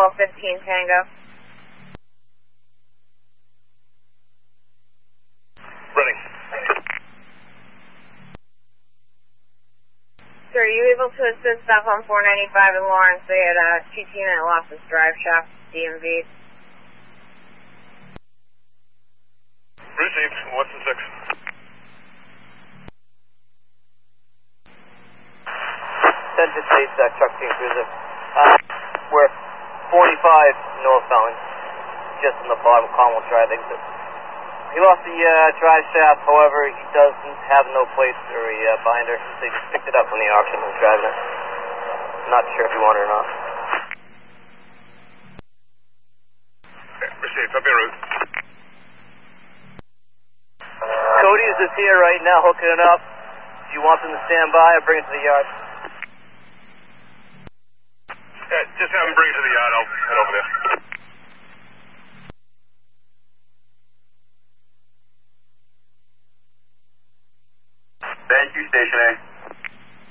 1215 Tango. Running. Sir, are you able to assist up on 495 in Lawrence? They had a TT-minute lost its drive shaft DMV. Received. What's the 6? 1058, truck team cruiser. We're 45 northbound, just in the bottom of Commonwealth Drive exit. He lost the drive shaft, however, he doesn't have no plates or a binder. They just picked it up from the auction and was driving it. Not sure if you want it or not. Received. Up en route. Cody's is here right now, hooking it up. If you want them to stand by, I'll bring it to the yard. Just have them bring it to the yard. I'll head over there. Thank you, Station A.